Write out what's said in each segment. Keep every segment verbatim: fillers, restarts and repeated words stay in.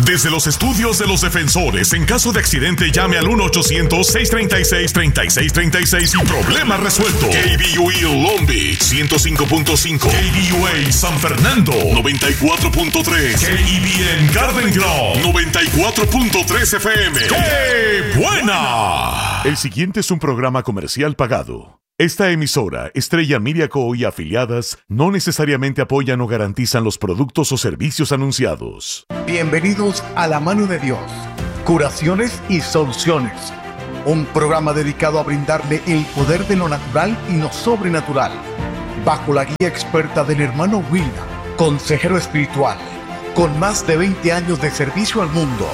Desde los estudios de los defensores, en caso de accidente, llame al uno ochocientos, seiscientos treinta y seis, treinta y seis treinta y seis y problema resuelto. K B U A Long Beach, ciento cinco punto cinco. K B U A San Fernando, noventa y cuatro punto tres. K E B N Garden Grove, noventa y cuatro punto tres F M. ¡Qué buena! El siguiente es un programa comercial pagado. Esta emisora, Estrella Media Co. y afiliadas, no necesariamente apoyan o garantizan los productos o servicios anunciados. Bienvenidos a La Mano de Dios, Curaciones y Soluciones. Un programa dedicado a brindarle el poder de lo natural y lo sobrenatural. Bajo la guía experta del hermano William, consejero espiritual, con más de veinte años de servicio al mundo.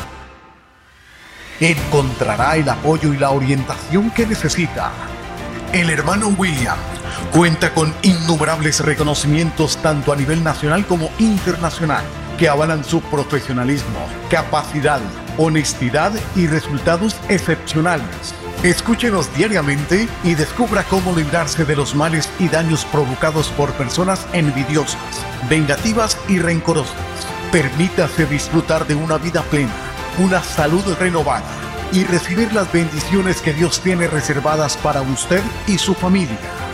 Encontrará el apoyo y la orientación que necesita. El hermano William cuenta con innumerables reconocimientos tanto a nivel nacional como internacional que avalan su profesionalismo, capacidad, honestidad y resultados excepcionales. Escúchenos diariamente y descubra cómo librarse de los males y daños provocados por personas envidiosas, vengativas y rencorosas. Permítase disfrutar de una vida plena, una salud renovada y recibir las bendiciones que Dios tiene reservadas para usted y su familia.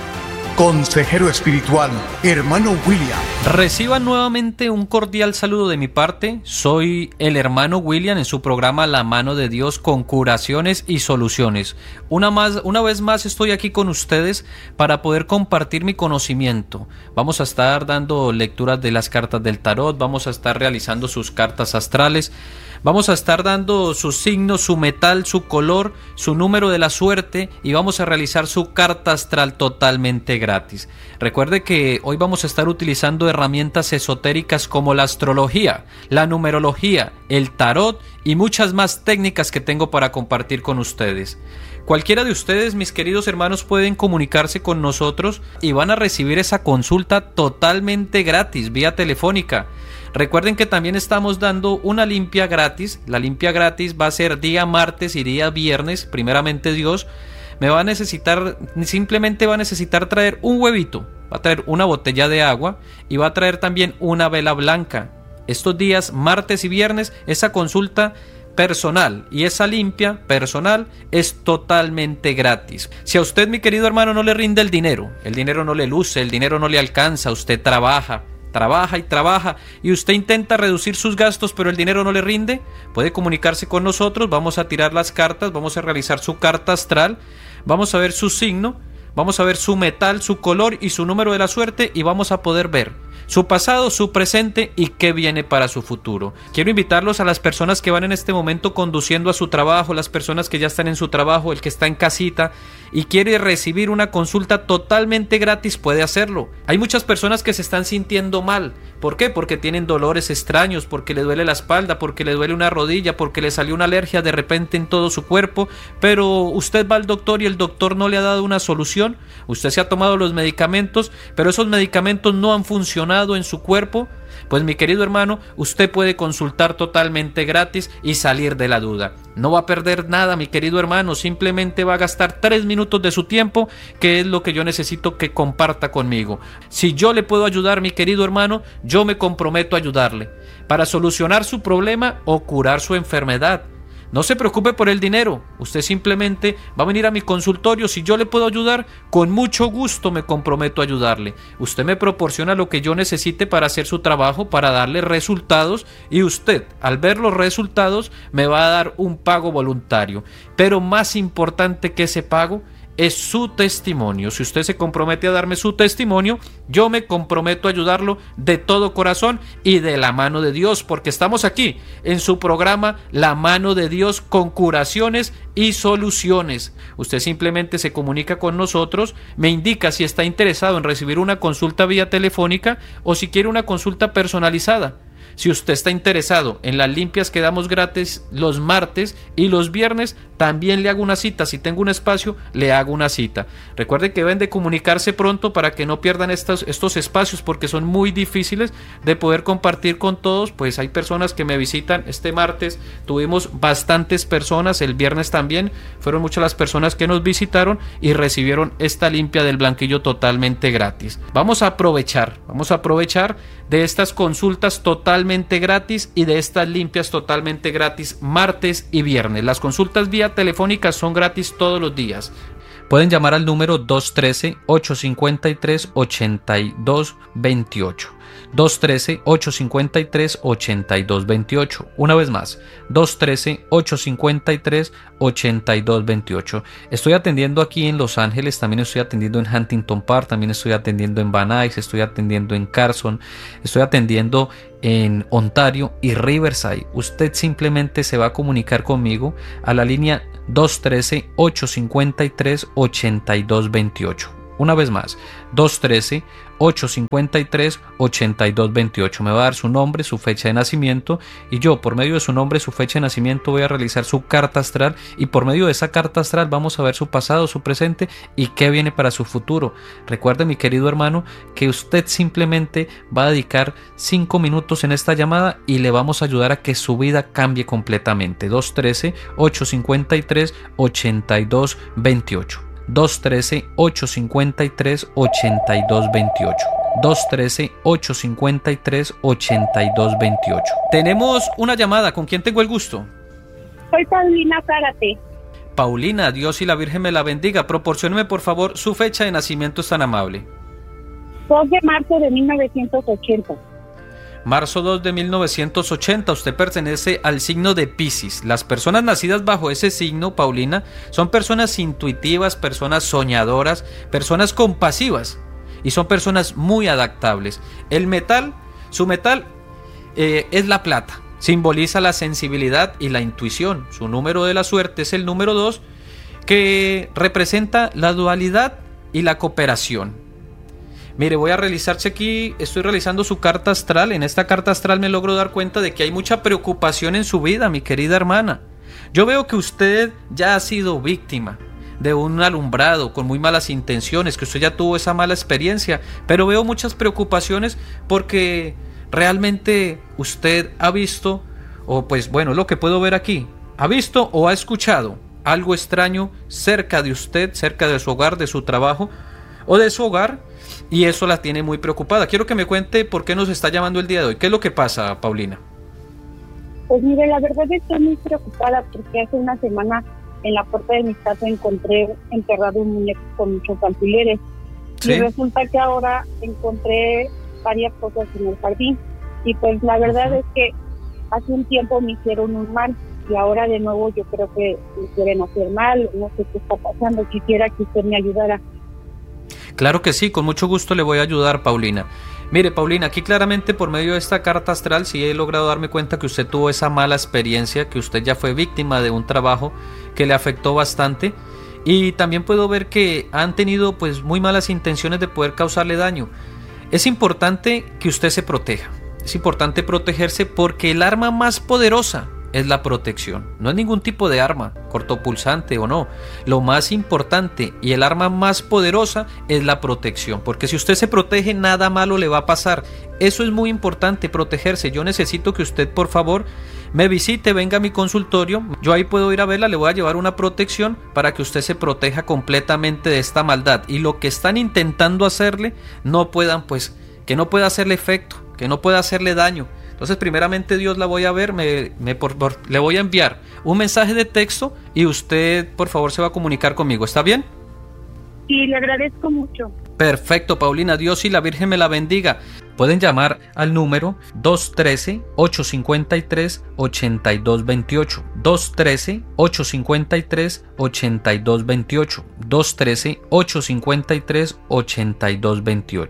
Consejero espiritual, hermano William. Reciban nuevamente un cordial saludo de mi parte. Soy el hermano William en su programa La Mano de Dios con curaciones y soluciones. Una, más, una vez más estoy aquí con ustedes para poder compartir mi conocimiento. Vamos a estar dando lecturas de las cartas del tarot, vamos a estar realizando sus cartas astrales. Vamos a estar dando sus signos, su metal, su color, su número de la suerte y vamos a realizar su carta astral totalmente gratis. Recuerde que hoy vamos a estar utilizando herramientas esotéricas como la astrología, la numerología, el tarot y muchas más técnicas que tengo para compartir con ustedes. Cualquiera de ustedes, mis queridos hermanos, pueden comunicarse con nosotros y van a recibir esa consulta totalmente gratis vía telefónica. Recuerden que también estamos dando una limpia gratis. La limpia gratis va a ser día martes y día viernes, primeramente Dios. Me va a necesitar, simplemente va a necesitar traer un huevito, va a traer una botella de agua y va a traer también una vela blanca. Estos días, martes y viernes, esa consulta personal y esa limpia personal es totalmente gratis. Si a usted, mi querido hermano, no le rinde el dinero, el dinero no le luce, el dinero no le alcanza, usted trabaja, trabaja y trabaja y usted intenta reducir sus gastos pero el dinero no le rinde, puede comunicarse con nosotros, vamos a tirar las cartas, vamos a realizar su carta astral, vamos a ver su signo, vamos a ver su metal, su color y su número de la suerte y vamos a poder ver su pasado, su presente y qué viene para su futuro. Quiero invitarlos a las personas que van en este momento conduciendo a su trabajo, las personas que ya están en su trabajo, el que está en casita y quiere recibir una consulta totalmente gratis, puede hacerlo. Hay muchas personas que se están sintiendo mal. ¿Por qué? Porque tienen dolores extraños, porque le duele la espalda, porque le duele una rodilla, porque le salió una alergia de repente en todo su cuerpo, pero usted va al doctor y el doctor no le ha dado una solución. Usted se ha tomado los medicamentos, pero esos medicamentos no han funcionado en su cuerpo. Pues mi querido hermano, usted puede consultar totalmente gratis y salir de la duda. No va a perder nada, mi querido hermano, simplemente va a gastar tres minutos de su tiempo, que es lo que yo necesito que comparta conmigo. Si yo le puedo ayudar, mi querido hermano, yo me comprometo a ayudarle para solucionar su problema o curar su enfermedad. No se preocupe por el dinero, usted simplemente va a venir a mi consultorio. Si yo le puedo ayudar, con mucho gusto me comprometo a ayudarle. Usted me proporciona lo que yo necesite para hacer su trabajo, para darle resultados, y usted, al ver los resultados, me va a dar un pago voluntario. Pero más importante que ese pago es su testimonio. Si usted se compromete a darme su testimonio, yo me comprometo a ayudarlo de todo corazón y de la mano de Dios, porque estamos aquí en su programa La Mano de Dios con curaciones y soluciones. Usted simplemente se comunica con nosotros, me indica si está interesado en recibir una consulta vía telefónica o si quiere una consulta personalizada. Si usted está interesado en las limpias que damos gratis los martes y los viernes, también le hago una cita. Si tengo un espacio, le hago una cita. Recuerden que deben de comunicarse pronto para que no pierdan estos, estos espacios, porque son muy difíciles de poder compartir con todos. Pues hay personas que me visitan. Este martes tuvimos bastantes personas, el viernes también fueron muchas las personas que nos visitaron y recibieron esta limpia del blanquillo totalmente gratis. Vamos a aprovechar, vamos a aprovechar de estas consultas totalmente gratis y de estas limpias totalmente gratis martes y viernes. Las consultas vía telefónicas son gratis todos los días. Pueden llamar al número dos uno tres, ocho cinco tres, ocho dos dos ocho. dos uno tres, ocho cinco tres, ocho dos dos ocho. Una vez más, dos uno tres, ocho cinco tres, ocho dos dos ocho. Estoy atendiendo aquí en Los Ángeles, también estoy atendiendo en Huntington Park, también estoy atendiendo en Van Nuys, estoy atendiendo en Carson, estoy atendiendo en Ontario y Riverside. Usted simplemente se va a comunicar conmigo a la línea dos uno tres, ocho cinco tres, ocho dos dos ocho. Una vez más, dos uno tres, ocho cinco tres, ocho dos dos ocho. Me va a dar su nombre, su fecha de nacimiento y yo por medio de su nombre, su fecha de nacimiento voy a realizar su carta astral y por medio de esa carta astral vamos a ver su pasado, su presente y qué viene para su futuro. Recuerde, mi querido hermano, que usted simplemente va a dedicar cinco minutos en esta llamada y le vamos a ayudar a que su vida cambie completamente. dos uno tres, ocho cinco tres, ocho dos dos ocho. dos uno tres, ocho cinco tres, ocho dos dos ocho. dos uno tres, ocho cinco tres, ocho dos dos ocho. Tenemos una llamada. ¿Con quién tengo el gusto? Soy Paulina Zárate. Paulina, Dios y la Virgen me la bendiga. Proporcióneme por favor su fecha de nacimiento, es tan amable. dos de marzo de mil novecientos ochenta. Marzo dos de mil novecientos ochenta, usted pertenece al signo de Piscis. Las personas nacidas bajo ese signo, Paulina, son personas intuitivas, personas soñadoras, personas compasivas y son personas muy adaptables. El metal, su metal eh, es la plata, simboliza la sensibilidad y la intuición. Su número de la suerte es el número dos, que representa la dualidad y la cooperación. Mire, voy a realizarse aquí, estoy realizando su carta astral. En esta carta astral me logro dar cuenta de que hay mucha preocupación en su vida, mi querida hermana. Yo veo que usted ya ha sido víctima de un alumbrado con muy malas intenciones, que usted ya tuvo esa mala experiencia, pero veo muchas preocupaciones porque realmente usted ha visto, o pues bueno, lo que puedo ver aquí, ha visto o ha escuchado algo extraño cerca de usted, cerca de su hogar, de su trabajo o de su hogar, y eso la tiene muy preocupada. Quiero que me cuente por qué nos está llamando el día de hoy. ¿Qué es lo que pasa, Paulina? Pues mire, la verdad estoy muy preocupada porque hace una semana en la puerta de mi casa encontré enterrado un muñeco con muchos alfileres. ¿Sí? Y resulta que ahora encontré varias cosas en el jardín. Y pues la verdad uh-huh. es que hace un tiempo me hicieron un mal y ahora de nuevo yo creo que me quieren hacer mal. No sé qué está pasando. Quisiera que usted me ayudara. Claro que sí, con mucho gusto le voy a ayudar, Paulina. Mire, Paulina, aquí claramente por medio de esta carta astral sí he logrado darme cuenta que usted tuvo esa mala experiencia, que usted ya fue víctima de un trabajo que le afectó bastante, y también puedo ver que han tenido pues muy malas intenciones de poder causarle daño. Es importante que usted se proteja, es importante protegerse porque el arma más poderosa es la protección. No es ningún tipo de arma, cortopulsante o no. Lo más importante y el arma más poderosa es la protección. Porque si usted se protege, nada malo le va a pasar. Eso es muy importante, protegerse. Yo necesito que usted, por favor, me visite, venga a mi consultorio. Yo ahí puedo ir a verla, le voy a llevar una protección para que usted se proteja completamente de esta maldad. Y lo que están intentando hacerle, no puedan, pues, que no pueda hacerle efecto, que no pueda hacerle daño. Entonces, primeramente Dios la voy a ver, me, me por, por, le voy a enviar un mensaje de texto y usted, por favor, se va a comunicar conmigo. ¿Está bien? Sí, le agradezco mucho. Perfecto, Paulina, Dios y la Virgen me la bendiga. Pueden llamar al número dos uno tres, ocho cinco tres, ocho dos dos ocho. dos uno tres, ocho cinco tres, ocho dos dos ocho. dos uno tres, ocho cinco tres, ocho dos dos ocho.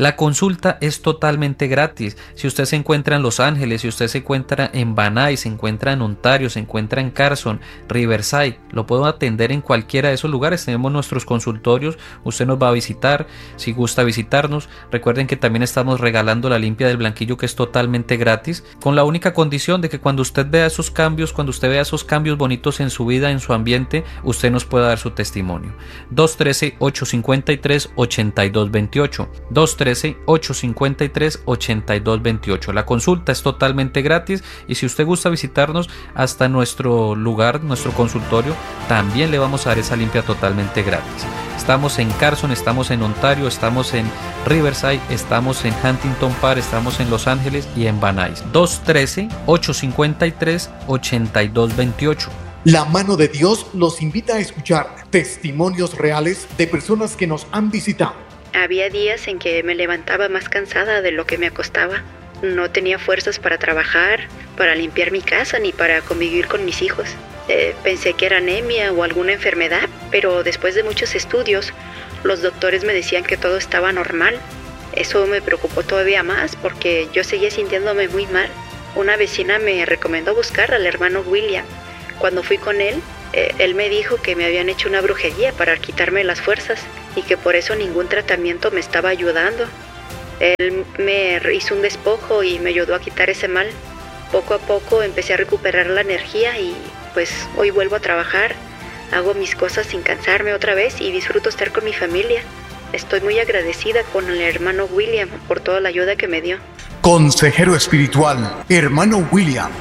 La consulta es totalmente gratis. Si usted se encuentra en Los Ángeles, si usted se encuentra en Van Nuys, se encuentra en Ontario, se encuentra en Carson, Riverside, lo puedo atender en cualquiera de esos lugares. Tenemos nuestros consultorios, usted nos va a visitar, si gusta visitarnos. Recuerden que también estamos regalando la limpia del blanquillo, que es totalmente gratis, con la única condición de que cuando usted vea esos cambios, cuando usted vea esos cambios bonitos en su vida, en su ambiente, usted nos pueda dar su testimonio. dos uno tres, ocho cinco tres, ocho dos dos ocho, dos uno tres, ocho cinco tres, ocho dos dos ocho. La consulta es totalmente gratis y si usted gusta visitarnos hasta nuestro lugar, nuestro consultorio, también le vamos a dar esa limpia totalmente gratis. Estamos en Carson, estamos en Ontario, estamos en Riverside, estamos en Huntington Park, estamos en Los Ángeles y en Van Nuys. dos uno tres, ocho cinco tres, ocho dos dos ocho. La mano de Dios los invita a escuchar testimonios reales de personas que nos han visitado. Había días en que me levantaba más cansada de lo que me acostaba. No tenía fuerzas para trabajar, para limpiar mi casa ni para convivir con mis hijos. Eh, pensé que era anemia o alguna enfermedad, pero después de muchos estudios, los doctores me decían que todo estaba normal. Eso me preocupó todavía más porque yo seguía sintiéndome muy mal. Una vecina me recomendó buscar al hermano William. Cuando fui con él, eh, él me dijo que me habían hecho una brujería para quitarme las fuerzas y que por eso ningún tratamiento me estaba ayudando. Él me hizo un despojo y me ayudó a quitar ese mal. Poco a poco empecé a recuperar la energía y pues hoy vuelvo a trabajar. Hago mis cosas sin cansarme otra vez y disfruto estar con mi familia. Estoy muy agradecida con el hermano William por toda la ayuda que me dio. Consejero espiritual, hermano William.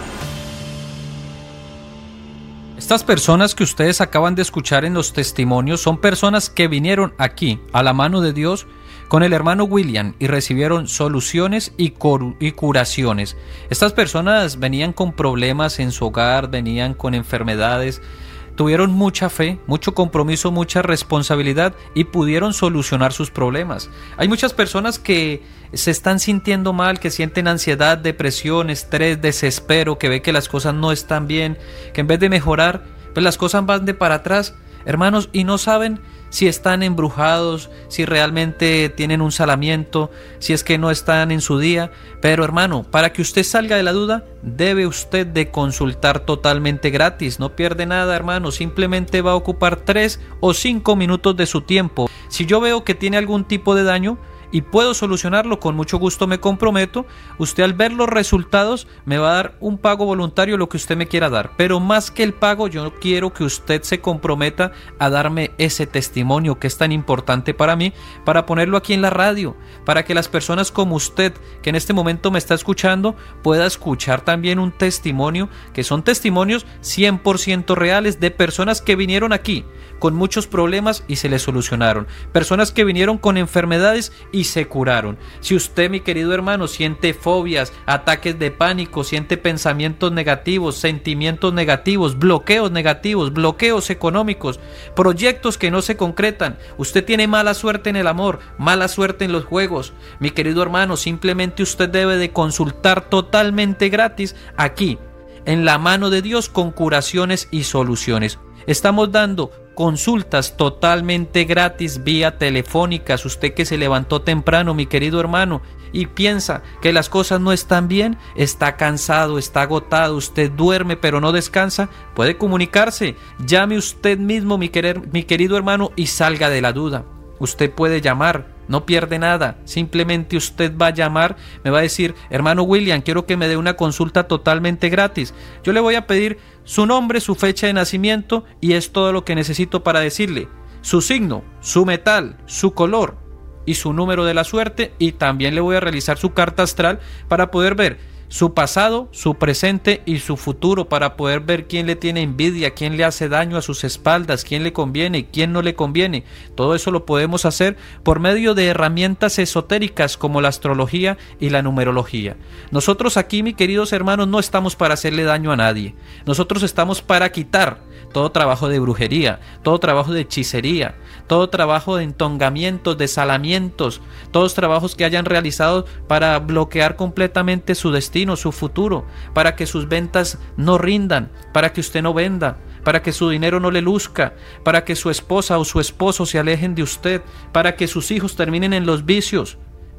Estas personas que ustedes acaban de escuchar en los testimonios son personas que vinieron aquí a la mano de Dios con el hermano William y recibieron soluciones y, cur- y curaciones. Estas personas venían con problemas en su hogar, venían con enfermedades, tuvieron mucha fe, mucho compromiso, mucha responsabilidad y pudieron solucionar sus problemas. Hay muchas personas que se están sintiendo mal, que sienten ansiedad, depresión, estrés, desespero, que ve que las cosas no están bien, que en vez de mejorar, pues las cosas van de para atrás, hermanos, y no saben si están embrujados, si realmente tienen un salamiento, si es que no están en su día. Pero hermano, para que usted salga de la duda, debe usted de consultar totalmente gratis. No pierde nada, hermano, simplemente va a ocupar tres o cinco minutos de su tiempo. Si yo veo que tiene algún tipo de daño y puedo solucionarlo, con mucho gusto me comprometo. Usted al ver los resultados me va a dar un pago voluntario, lo que usted me quiera dar, pero más que el pago yo quiero que usted se comprometa a darme ese testimonio que es tan importante para mí, para ponerlo aquí en la radio, para que las personas como usted que en este momento me está escuchando pueda escuchar también un testimonio, que son testimonios cien por ciento reales de personas que vinieron aquí con muchos problemas y se les solucionaron, personas que vinieron con enfermedades y se curaron. Si usted, mi querido hermano, siente fobias, ataques de pánico, siente pensamientos negativos, sentimientos negativos, bloqueos negativos, bloqueos económicos, proyectos que no se concretan, usted tiene mala suerte en el amor, mala suerte en los juegos, mi querido hermano, simplemente usted debe de consultar totalmente gratis aquí, en la mano de Dios, con curaciones y soluciones. Estamos dando consultas totalmente gratis vía telefónicas. Usted que se levantó temprano, mi querido hermano, y piensa que las cosas no están bien, está cansado, está agotado, usted duerme pero no descansa, puede comunicarse. Llame usted mismo, mi, querer, mi querido hermano, y salga de la duda. Usted puede llamar, no pierde nada, simplemente usted va a llamar, me va a decir: hermano William, quiero que me dé una consulta totalmente gratis. Yo le voy a pedir su nombre, su fecha de nacimiento y es todo lo que necesito para decirle su signo, su metal, su color y su número de la suerte, y también le voy a realizar su carta astral para poder ver su pasado, su presente y su futuro, para poder ver quién le tiene envidia, quién le hace daño a sus espaldas, quién le conviene y quién no le conviene. Todo eso lo podemos hacer por medio de herramientas esotéricas como la astrología y la numerología. Nosotros aquí, mis queridos hermanos, no estamos para hacerle daño a nadie. Nosotros estamos para quitar todo trabajo de brujería, todo trabajo de hechicería, todo trabajo de entongamientos, de salamientos, todos trabajos que hayan realizado para bloquear completamente su destino, su futuro, para que sus ventas no rindan, para que usted no venda, para que su dinero no le luzca, para que su esposa o su esposo se alejen de usted, para que sus hijos terminen en los vicios.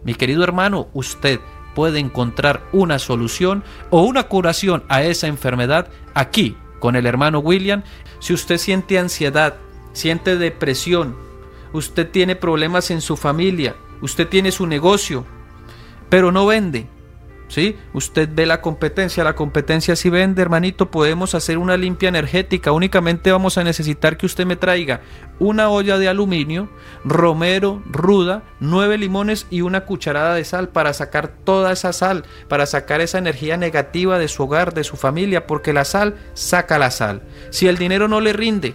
mi querido hermano, usted puede encontrar una solución o una curación a esa enfermedad aquí con el hermano William. Si usted siente ansiedad, siente depresión, usted tiene problemas en su familia, usted tiene su negocio, pero no vende, ¿sí? Usted ve la competencia, la competencia sí vende, hermanito, podemos hacer una limpia energética. Únicamente vamos a necesitar que usted me traiga una olla de aluminio, romero, ruda, nueve limones y una cucharada de sal para sacar toda esa sal, para sacar esa energía negativa de su hogar, de su familia, porque la sal saca la sal. Si el dinero no le rinde,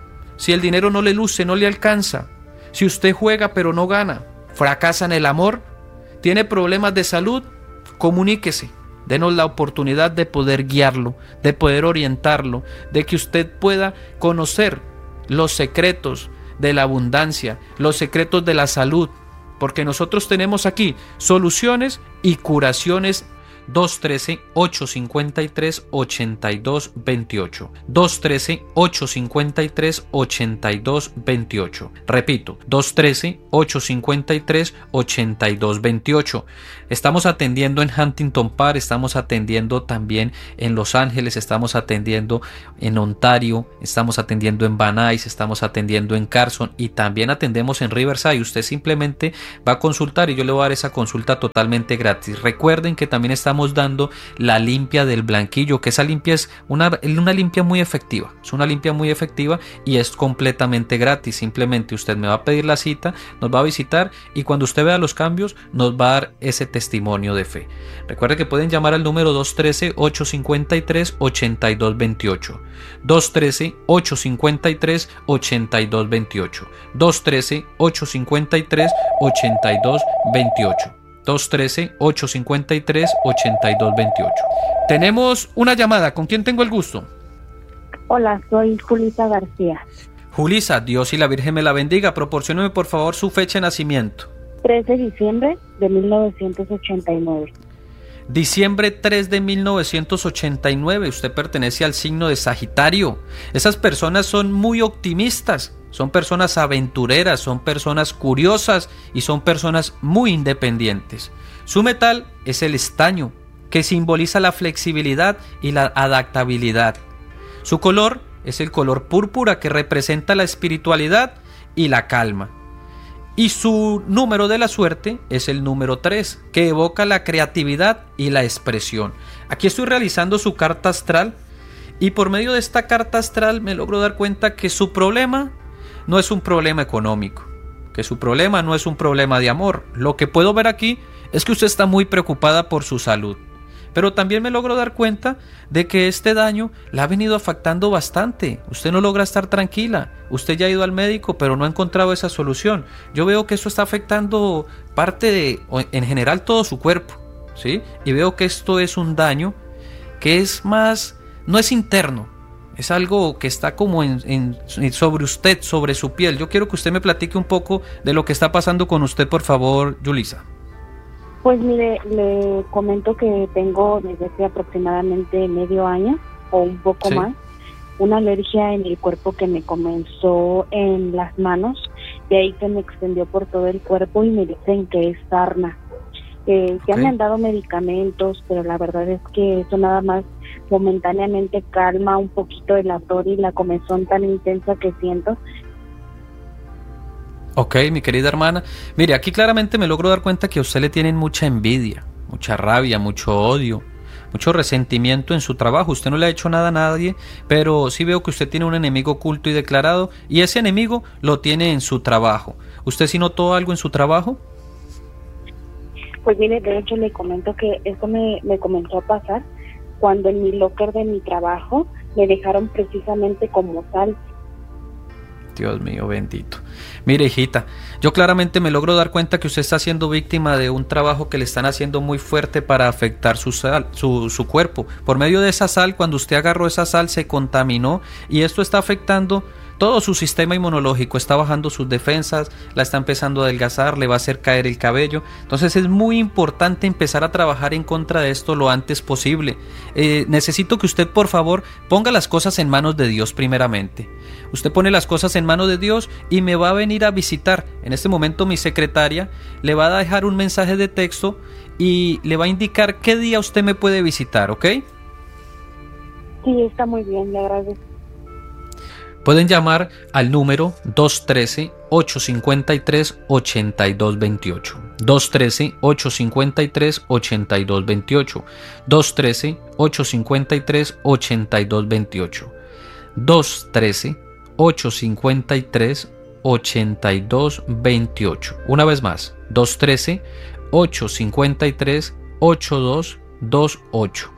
si el dinero no le luce, no le alcanza, si usted juega pero no gana, fracasa en el amor, tiene problemas de salud, comuníquese, denos la oportunidad de poder guiarlo, de poder orientarlo, de que usted pueda conocer los secretos de la abundancia, los secretos de la salud, porque nosotros tenemos aquí soluciones y curaciones. Dos uno tres, ocho cinco tres, ocho dos dos ocho. dos uno tres, ocho cinco tres, ocho dos dos ocho. Repito, dos uno tres, ocho cinco tres, ocho dos dos ocho. Estamos atendiendo en Huntington Park, estamos atendiendo también en Los Ángeles, estamos atendiendo en Ontario, estamos atendiendo en Van Nuys, estamos atendiendo en Carson y también atendemos en Riverside. Usted simplemente va a consultar y yo le voy a dar esa consulta totalmente gratis. Recuerden que también estamos dando la limpia del blanquillo, que esa limpia es una, una limpia muy efectiva, es una limpia muy efectiva y es completamente gratis. Simplemente usted me va a pedir la cita, nos va a visitar y cuando usted vea los cambios nos va a dar ese testimonio de fe. Recuerde que pueden llamar al número dos uno tres, ocho cinco tres, ocho dos dos ocho. dos uno tres, ocho cinco tres, ocho dos dos ocho. dos uno tres, ocho cinco tres, ocho dos dos ocho. dos uno tres, ocho cinco tres, ocho dos dos ocho. Tenemos una llamada. ¿Con quién tengo el gusto? Hola, soy Julisa García. Julisa, Dios y la Virgen me la bendiga. Proporcióneme por favor su fecha de nacimiento. tres de diciembre de mil novecientos ochenta y nueve. Diciembre tres de mil novecientos ochenta y nueve. Usted pertenece al signo de Sagitario. Esas personas son muy optimistas. Son personas aventureras, son personas curiosas y son personas muy independientes. Su metal es el estaño, que simboliza la flexibilidad y la adaptabilidad. Su color es el color púrpura, que representa la espiritualidad y la calma. Y su número de la suerte es el número tres, que evoca la creatividad y la expresión. Aquí estoy realizando su carta astral y por medio de esta carta astral me logro dar cuenta que su problema no es un problema económico, que su problema no es un problema de amor. Lo que puedo ver aquí es que usted está muy preocupada por su salud, pero también me logro dar cuenta de que este daño la ha venido afectando bastante. Usted no logra estar tranquila, usted ya ha ido al médico pero no ha encontrado esa solución. Yo veo que esto está afectando parte de, en general todo su cuerpo, ¿sí? Y veo que esto es un daño que es más, no es interno. Es algo que está como en, en, sobre usted, sobre su piel. Yo quiero que usted me platique un poco de lo que está pasando con usted, por favor, Julisa. Pues mire, le comento que tengo desde hace aproximadamente medio año o un poco ¿Sí? más una alergia en el cuerpo que me comenzó en las manos, de ahí que me extendió por todo el cuerpo y me dicen que es sarna. Eh, ya okay. me han dado medicamentos, pero la verdad es que eso nada más momentáneamente calma un poquito el ardor y la comezón tan intensa que siento. Ok, mi querida hermana. Mire, aquí claramente me logro dar cuenta que a usted le tienen mucha envidia, mucha rabia, mucho odio, mucho resentimiento en su trabajo. Usted no le ha hecho nada a nadie, pero sí veo que usted tiene un enemigo oculto y declarado, y ese enemigo lo tiene en su trabajo. ¿Usted sí notó algo en su trabajo? Pues mire, de hecho le comento que esto me, me comenzó a pasar cuando en mi locker de mi trabajo me dejaron precisamente como sal. Dios mío bendito. Mire, hijita, yo claramente me logro dar cuenta que usted está siendo víctima de un trabajo que le están haciendo muy fuerte para afectar su sal, su, su cuerpo. Por medio de esa sal, cuando usted agarró esa sal, se contaminó y esto está afectando todo su sistema inmunológico está bajando sus defensas, la está empezando a adelgazar, le va a hacer caer el cabello. Entonces es muy importante empezar a trabajar en contra de esto lo antes posible. Eh, necesito que usted, por favor, ponga las cosas en manos de Dios primeramente. Usted pone las cosas en manos de Dios y me va a venir a visitar. En este momento mi secretaria le va a dejar un mensaje de texto y le va a indicar qué día usted me puede visitar, ¿ok? Sí, está muy bien, le agradezco. Pueden llamar al número dos uno tres, ocho cinco tres, ocho dos dos ocho. dos uno tres, ocho cinco tres, ocho dos dos ocho. dos uno tres, ocho cinco tres, ocho dos dos ocho. dos uno tres, ocho cinco tres, ocho dos dos ocho. Una vez más, dos uno tres, ocho cinco tres, ocho dos dos ocho.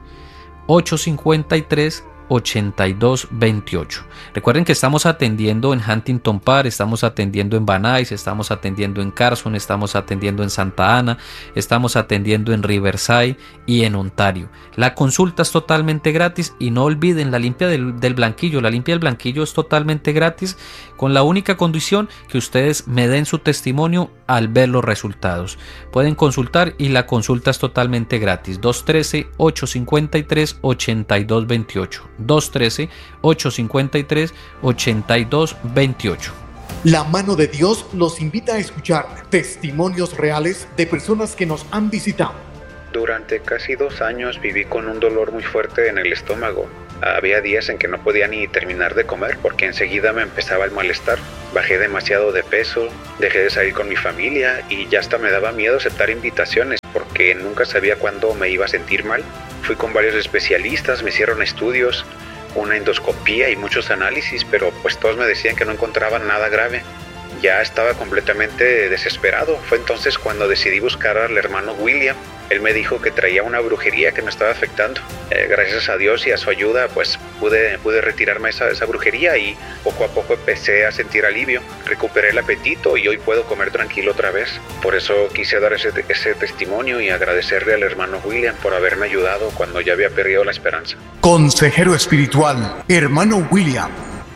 ocho cinco tres, ocho dos dos ocho. Recuerden que estamos atendiendo en Huntington Park, estamos atendiendo en Van Nuys, estamos atendiendo en Carson, estamos atendiendo en Santa Ana, estamos atendiendo en Riverside y en Ontario. La consulta es totalmente gratis y no olviden la limpia del, del blanquillo. La limpia del blanquillo es totalmente gratis, con la única condición que ustedes me den su testimonio al ver los resultados. Pueden consultar y la consulta es totalmente gratis. dos uno tres, ocho cinco tres, ocho dos dos ocho. dos uno tres, ocho cinco tres, ocho dos dos ocho. La mano de Dios los invita a escuchar testimonios reales de personas que nos han visitado. Durante casi dos años viví con un dolor muy fuerte en el estómago. Había días en que no podía ni terminar de comer porque enseguida me empezaba el malestar. Bajé demasiado de peso, dejé de salir con mi familia y ya hasta me daba miedo aceptar invitaciones porque nunca sabía cuándo me iba a sentir mal. Fui con varios especialistas, me hicieron estudios, una endoscopía y muchos análisis, pero pues todos me decían que no encontraban nada grave. Ya estaba completamente desesperado. Fue entonces cuando decidí buscar al hermano William. Él me dijo que traía una brujería que me estaba afectando. Eh, gracias a Dios y a su ayuda, pues pude, pude retirarme esa, esa brujería y poco a poco empecé a sentir alivio. Recuperé el apetito y hoy puedo comer tranquilo otra vez. Por eso quise dar ese, ese testimonio y agradecerle al hermano William por haberme ayudado cuando ya había perdido la esperanza. Consejero espiritual, hermano William.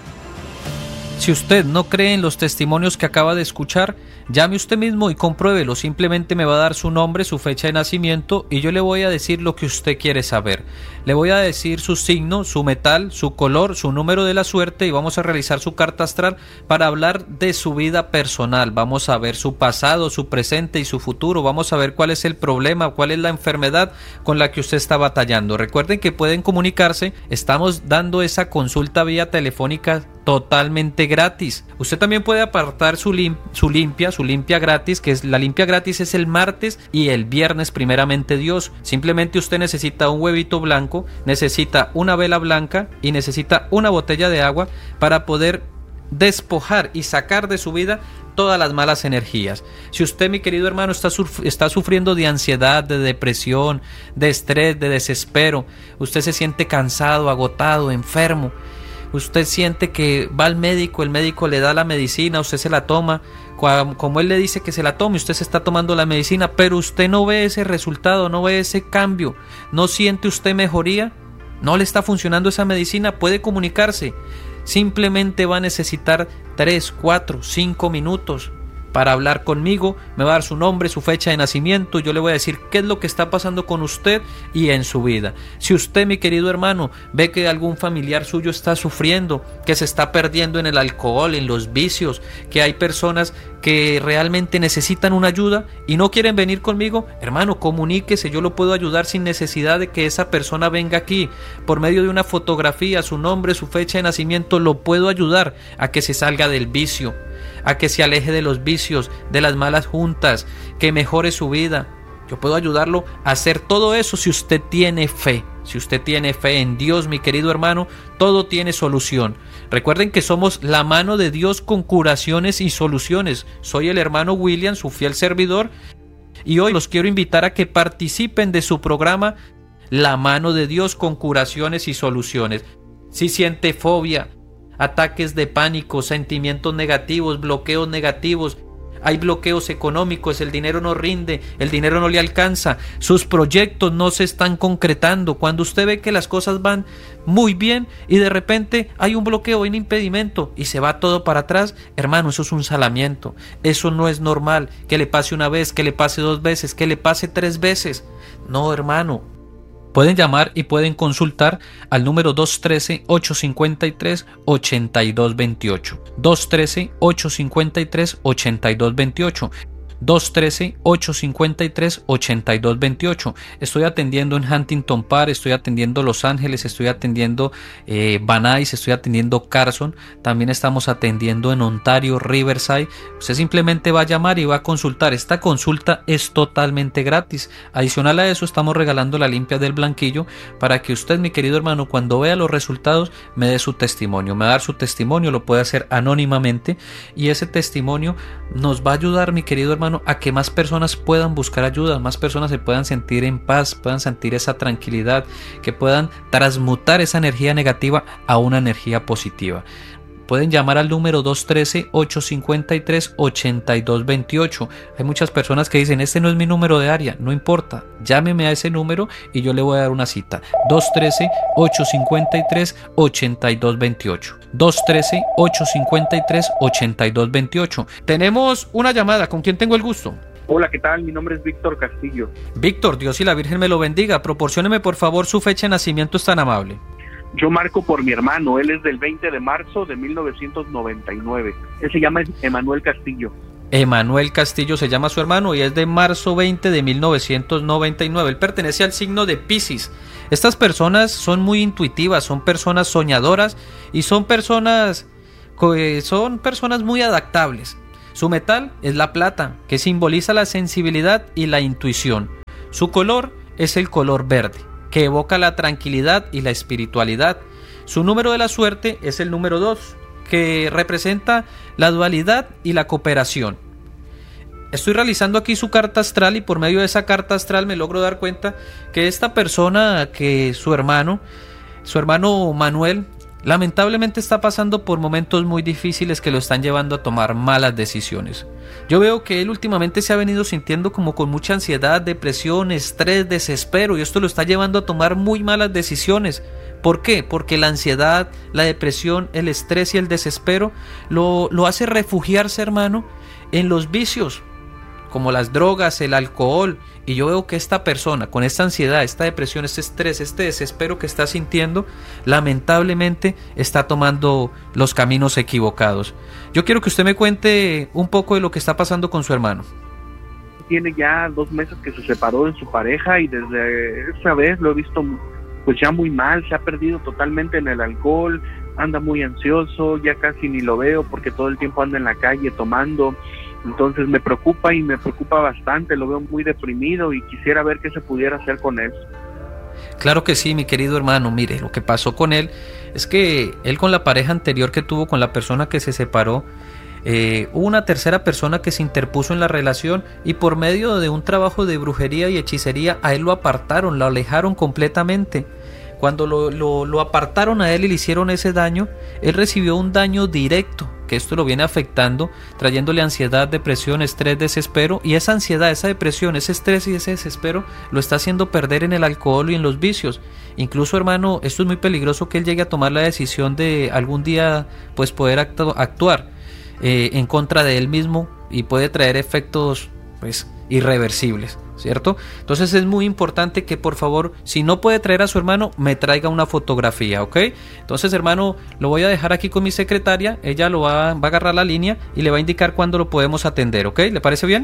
Si usted no cree en los testimonios que acaba de escuchar, llame usted mismo y compruébelo. Simplemente me va a dar su nombre, su fecha de nacimiento y yo le voy a decir lo que usted quiere saber. Le voy a decir su signo, su metal, su color, su número de la suerte y vamos a realizar su carta astral para hablar de su vida personal. Vamos a ver su pasado, su presente y su futuro. Vamos a ver cuál es el problema, cuál es la enfermedad con la que usted está batallando. Recuerden que pueden comunicarse. Estamos dando esa consulta vía telefónica totalmente gratis. Usted también puede apartar su, lim su limpia, su limpia gratis, que es la limpia gratis es el martes y el viernes primeramente Dios. Simplemente usted necesita un huevito blanco, necesita una vela blanca y necesita una botella de agua para poder despojar y sacar de su vida todas las malas energías. Si usted, mi querido hermano, está, suf está sufriendo de ansiedad, de depresión, de estrés, de desespero, usted se siente cansado, agotado, enfermo, usted siente que va al médico, el médico le da la medicina, usted se la toma, como él le dice que se la tome, usted se está tomando la medicina, pero usted no ve ese resultado, no ve ese cambio, no siente usted mejoría, no le está funcionando esa medicina, puede comunicarse. Simplemente va a necesitar tres, cuatro, cinco minutos para hablar conmigo, me va a dar su nombre, su fecha de nacimiento, yo le voy a decir qué es lo que está pasando con usted y en su vida. Si usted, mi querido hermano, ve que algún familiar suyo está sufriendo, que se está perdiendo en el alcohol, en los vicios, que hay personas que realmente necesitan una ayuda y no quieren venir conmigo, hermano, comuníquese, yo lo puedo ayudar sin necesidad de que esa persona venga aquí. Por medio de una fotografía, su nombre, su fecha de nacimiento, lo puedo ayudar a que se salga del vicio, a que se aleje de los vicios, de las malas juntas, que mejore su vida. Yo puedo ayudarlo a hacer todo eso si usted tiene fe. Si usted tiene fe en Dios, mi querido hermano, todo tiene solución. Recuerden que somos la mano de Dios con curaciones y soluciones. Soy el hermano William, su fiel servidor, y hoy los quiero invitar a que participen de su programa La Mano de Dios con curaciones y soluciones. Si siente fobia, ataques de pánico, sentimientos negativos, bloqueos negativos, hay bloqueos económicos, el dinero no rinde, el dinero no le alcanza, sus proyectos no se están concretando. Cuando usted ve que las cosas van muy bien y de repente hay un bloqueo, hay un impedimento y se va todo para atrás, hermano, eso es un salamiento. Eso no es normal que le pase una vez, que le pase dos veces, que le pase tres veces. No, hermano. Pueden llamar y pueden consultar al número dos uno tres, ocho cinco tres, ocho dos dos ocho. dos uno tres, ocho cinco tres, ocho dos dos ocho. dos uno tres, ocho cinco tres, ocho dos dos ocho. Estoy atendiendo en Huntington Park, estoy atendiendo Los Ángeles, estoy atendiendo eh, Van Nuys, estoy atendiendo Carson, también estamos atendiendo en Ontario, Riverside. Usted simplemente va a llamar y va a consultar. Esta consulta es totalmente gratis. Adicional a eso, estamos regalando la limpia del blanquillo para que usted, mi querido hermano, cuando vea los resultados, me dé su testimonio. Me va a dar su testimonio, lo puede hacer anónimamente y ese testimonio nos va a ayudar, mi querido hermano, a que más personas puedan buscar ayuda, más personas se puedan sentir en paz, puedan sentir esa tranquilidad, que puedan transmutar esa energía negativa a una energía positiva. Pueden llamar al número dos uno tres, ocho cinco tres, ocho dos dos ocho. Hay muchas personas que dicen, este no es mi número de área. No importa, llámeme a ese número y yo le voy a dar una cita. dos uno tres, ocho cinco tres, ocho dos dos ocho. dos uno tres, ocho cinco tres, ocho dos dos ocho. Tenemos una llamada. ¿Con quién tengo el gusto? Hola, ¿qué tal? Mi nombre es Víctor Castillo. Víctor, Dios y la Virgen me lo bendiga. Proporcióneme por favor su fecha de nacimiento, es tan amable. Yo marco por mi hermano, él es del veinte de marzo de mil novecientos noventa y nueve. Él se llama Emanuel Castillo. Emanuel Castillo se llama su hermano y es de marzo veinte de mil novecientos noventa y nueve. Él pertenece al signo de Piscis. Estas personas son muy intuitivas, son personas soñadoras y son personas, son personas muy adaptables. Su metal es la plata, que simboliza la sensibilidad y la intuición. Su color es el color verde, que evoca la tranquilidad y la espiritualidad. Su número de la suerte es el número dos, que representa la dualidad y la cooperación. Estoy realizando aquí su carta astral y por medio de esa carta astral me logro dar cuenta que esta persona, que su hermano, su hermano Manuel, lamentablemente está pasando por momentos muy difíciles que lo están llevando a tomar malas decisiones. Yo veo que él últimamente se ha venido sintiendo como con mucha ansiedad, depresión, estrés, desespero, y esto lo está llevando a tomar muy malas decisiones. ¿Por qué? Porque la ansiedad, la depresión, el estrés y el desespero lo, lo hace refugiarse, hermano, en los vicios, como las drogas, el alcohol. Y yo veo que esta persona, con esta ansiedad, esta depresión, este estrés, este desespero que está sintiendo, lamentablemente está tomando los caminos equivocados. Yo quiero que usted me cuente un poco de lo que está pasando con su hermano. Tiene ya dos meses que se separó de su pareja y desde esa vez lo he visto pues ya muy mal, se ha perdido totalmente en el alcohol, anda muy ansioso, ya casi ni lo veo porque todo el tiempo anda en la calle tomando. Entonces me preocupa y me preocupa bastante, lo veo muy deprimido y quisiera ver qué se pudiera hacer con él. Claro que sí, mi querido hermano. Mire, lo que pasó con él es que él, con la pareja anterior que tuvo, con la persona que se separó, eh, hubo una tercera persona que se interpuso en la relación y por medio de un trabajo de brujería y hechicería a él lo apartaron, lo alejaron completamente. Cuando lo, lo, lo apartaron a él y le hicieron ese daño, él recibió un daño directo, que esto lo viene afectando, trayéndole ansiedad, depresión, estrés, desespero, y esa ansiedad, esa depresión, ese estrés y ese desespero lo está haciendo perder en el alcohol y en los vicios. Incluso, hermano, esto es muy peligroso, que él llegue a tomar la decisión de algún día pues poder actu- actuar eh, en contra de él mismo y puede traer efectos pues irreversibles, ¿cierto? Entonces es muy importante que por favor, si no puede traer a su hermano, me traiga una fotografía, ¿ok? Entonces, hermano, lo voy a dejar aquí con mi secretaria, ella lo va, va a agarrar la línea y le va a indicar cuándo lo podemos atender, ¿ok? ¿Le parece bien?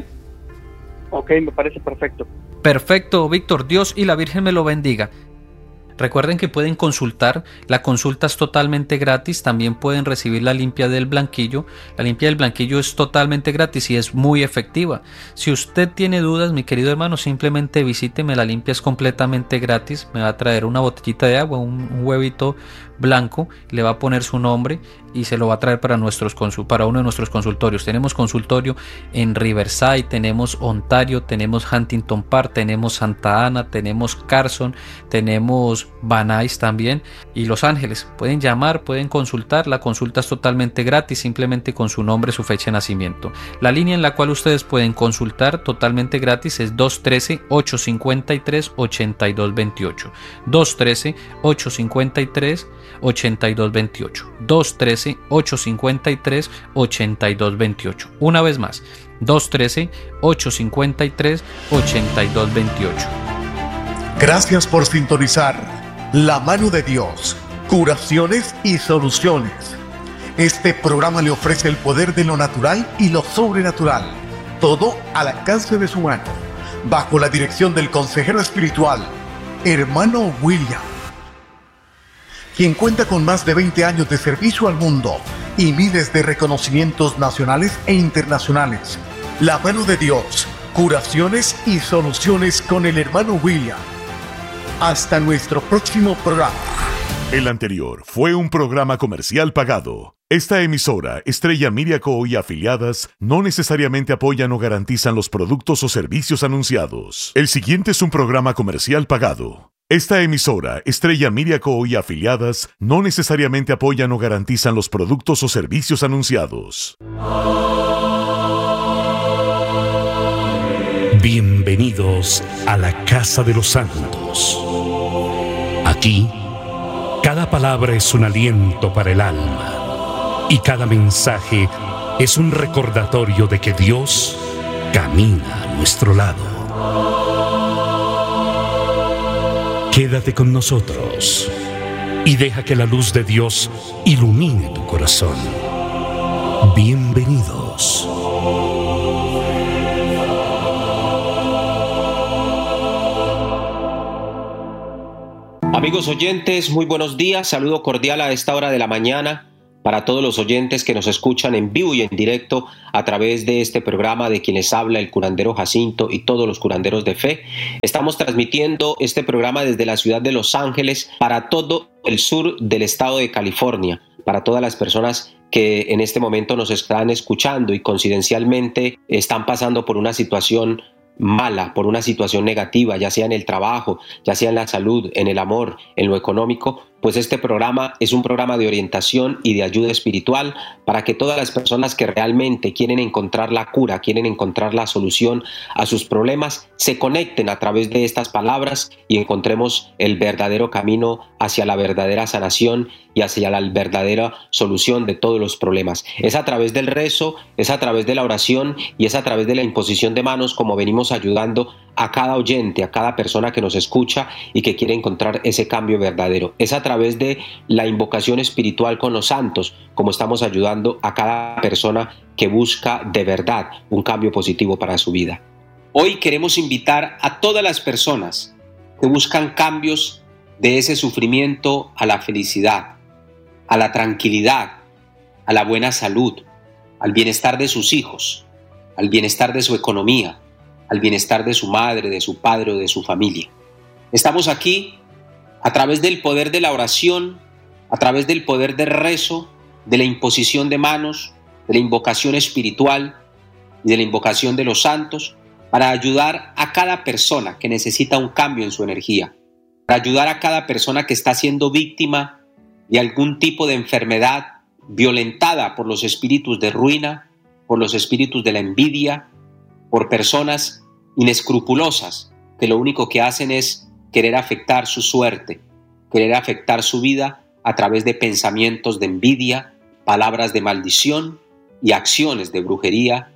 Ok, me parece perfecto. Perfecto, Víctor, Dios y la Virgen me lo bendiga. Recuerden que pueden consultar, la consulta es totalmente gratis, también pueden recibir la limpia del blanquillo. La limpia del blanquillo es totalmente gratis y es muy efectiva. Si usted tiene dudas, mi querido hermano, simplemente visíteme, la limpia es completamente gratis. Me va a traer una botellita de agua, un, un huevito blanco, le va a poner su nombre y se lo va a traer para, nuestros consul- para uno de nuestros consultorios. Tenemos consultorio en Riverside, tenemos Ontario, tenemos Huntington Park, tenemos Santa Ana, tenemos Carson, tenemos Van Nuys también y Los Ángeles. Pueden llamar, pueden consultar, la consulta es totalmente gratis, simplemente con su nombre, su fecha de nacimiento. La línea en la cual ustedes pueden consultar totalmente gratis es dos uno tres, ocho cinco tres, ocho dos dos ocho. dos uno tres, ocho cinco tres, ocho dos dos ocho. dos uno tres, ocho cinco tres, ocho dos dos ocho. Una vez más, dos uno tres, ocho cinco tres, ocho dos dos ocho. Gracias por sintonizar La Mano de Dios, curaciones y soluciones. Este programa le ofrece el poder de lo natural y lo sobrenatural, todo al alcance de su mano, bajo la dirección del consejero espiritual, hermano William, quien cuenta con más de veinte años de servicio al mundo y miles de reconocimientos nacionales e internacionales. La Mano de Dios, curaciones y soluciones con el hermano William. Hasta nuestro próximo programa. El anterior fue un programa comercial pagado. Esta emisora, Estrella Media Co. y afiliadas, no necesariamente apoyan o garantizan los productos o servicios anunciados. El siguiente es un programa comercial pagado. Esta emisora, Estrella Media Co. y afiliadas, no necesariamente apoyan o garantizan los productos o servicios anunciados. Bienvenidos a la Casa de los Santos. Aquí, cada palabra es un aliento para el alma y cada mensaje es un recordatorio de que Dios camina a nuestro lado. Quédate con nosotros y deja que la luz de Dios ilumine tu corazón. Bienvenidos. Amigos oyentes, muy buenos días. Saludo cordial a esta hora de la mañana para todos los oyentes que nos escuchan en vivo y en directo a través de este programa de quienes habla el curandero Jacinto y todos los curanderos de fe. Estamos transmitiendo este programa desde la ciudad de Los Ángeles para todo el sur del estado de California, para todas las personas que en este momento nos están escuchando y coincidencialmente están pasando por una situación mala, por una situación negativa, ya sea en el trabajo, ya sea en la salud, en el amor, en lo económico, pues este programa es un programa de orientación y de ayuda espiritual para que todas las personas que realmente quieren encontrar la cura, quieren encontrar la solución a sus problemas, se conecten a través de estas palabras y encontremos el verdadero camino hacia la verdadera sanación y hacia la verdadera solución de todos los problemas. Es a través del rezo, es a través de la oración y es a través de la imposición de manos como venimos ayudando a cada oyente, a cada persona que nos escucha y que quiere encontrar ese cambio verdadero. Es a través de la invocación espiritual con los santos como estamos ayudando a cada persona que busca de verdad un cambio positivo para su vida. Hoy queremos invitar a todas las personas que buscan cambios de ese sufrimiento a la felicidad, a la tranquilidad, a la buena salud, al bienestar de sus hijos, al bienestar de su economía, al bienestar de su madre, de su padre o de su familia. Estamos aquí a través del poder de la oración, a través del poder del rezo, de la imposición de manos, de la invocación espiritual y de la invocación de los santos para ayudar a cada persona que necesita un cambio en su energía, para ayudar a cada persona que está siendo víctima de algún tipo de enfermedad violentada por los espíritus de ruina, por los espíritus de la envidia, por personas inescrupulosas que lo único que hacen es querer afectar su suerte, querer afectar su vida a través de pensamientos de envidia, palabras de maldición y acciones de brujería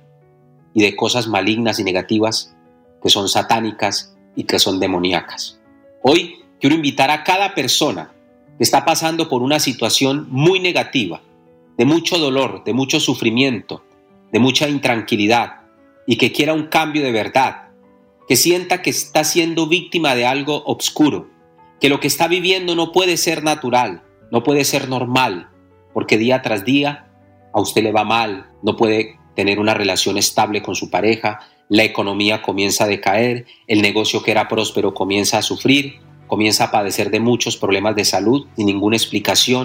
y de cosas malignas y negativas que son satánicas y que son demoníacas. Hoy quiero invitar a cada persona que está pasando por una situación muy negativa, de mucho dolor, de mucho sufrimiento, de mucha intranquilidad, y que quiera un cambio de verdad, que sienta que está siendo víctima de algo obscuro, que lo que está viviendo no puede ser natural, no puede ser normal, porque día tras día a usted le va mal, no puede tener una relación estable con su pareja, la economía comienza a decaer, el negocio que era próspero comienza a sufrir, comienza a padecer de muchos problemas de salud sin ninguna explicación,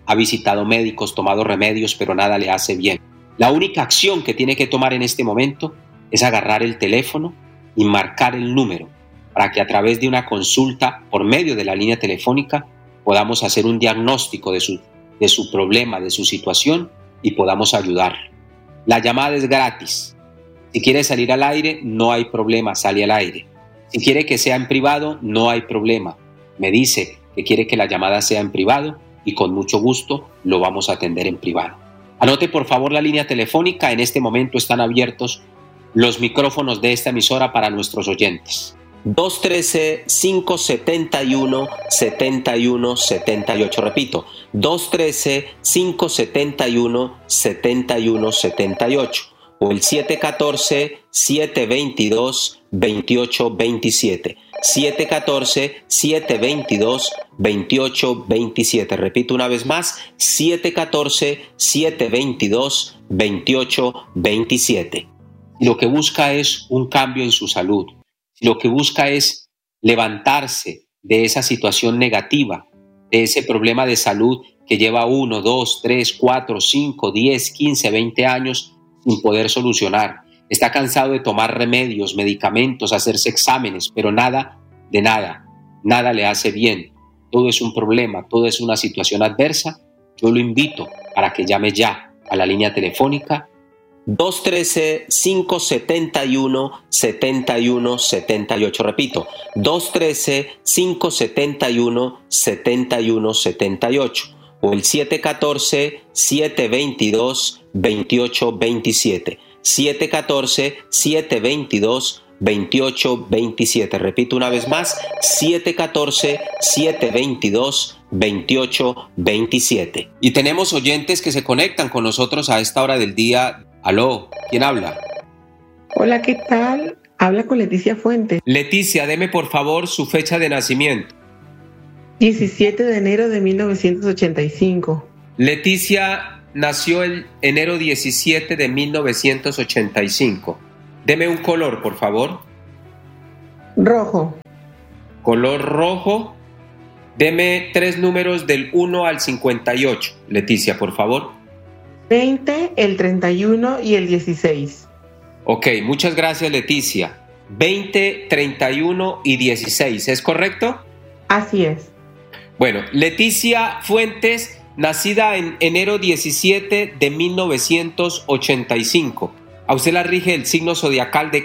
ha visitado médicos, tomado remedios, pero nada le hace bien. La única acción que tiene que tomar en este momento es agarrar el teléfono y marcar el número para que a través de una consulta por medio de la línea telefónica podamos hacer un diagnóstico de su, de su problema, de su situación y podamos ayudarle. La llamada es gratis. Si quiere salir al aire, no hay problema, sale al aire. Si quiere que sea en privado, no hay problema. Me dice que quiere que la llamada sea en privado y con mucho gusto lo vamos a atender en privado. Anote por favor la línea telefónica. En este momento están abiertos los micrófonos de esta emisora para nuestros oyentes. dos uno tres, cinco siete uno, siete uno siete ocho. Repito, dos uno tres, cinco siete uno, siete uno siete ocho o el siete uno cuatro, siete dos dos, dos ocho dos siete. siete uno cuatro, siete dos dos, dos ocho dos siete. Repito una vez más, siete uno cuatro, siete dos dos, dos ocho dos siete. Si lo que busca es un cambio en su salud, si lo que busca es levantarse de esa situación negativa, de ese problema de salud que lleva uno, dos, tres, cuatro, cinco, diez, quince, veinte años sin poder solucionar, está cansado de tomar remedios, medicamentos, hacerse exámenes, pero nada de nada, nada le hace bien. Todo es un problema, todo es una situación adversa. Yo lo invito para que llame ya a la línea telefónica dos uno tres, cinco siete uno, siete uno siete ocho. Repito, dos uno tres, cinco siete uno, siete uno siete ocho o el siete uno cuatro, siete dos dos, dos ocho dos siete. siete uno cuatro, siete dos dos, dos ocho dos siete. Repito una vez más, siete uno cuatro, siete dos dos, dos ocho dos siete. Y tenemos oyentes que se conectan con nosotros a esta hora del día. Aló, ¿quién habla? Hola, ¿qué tal? Habla con Leticia Fuentes. Leticia, deme por favor su fecha de nacimiento. diecisiete de enero de mil novecientos ochenta y cinco. Leticia nació el enero diecisiete de mil novecientos ochenta y cinco. Deme un color, por favor. Rojo. Color rojo. Deme tres números del uno al cincuenta y ocho. Leticia, por favor. veinte, el treinta y uno y el dieciséis. Ok, muchas gracias, Leticia. veinte, treinta y uno y dieciséis, ¿es correcto? Así es. Bueno, Leticia Fuentes, nacida en enero diecisiete de mil novecientos ochenta y cinco. A usted la rige el signo zodiacal de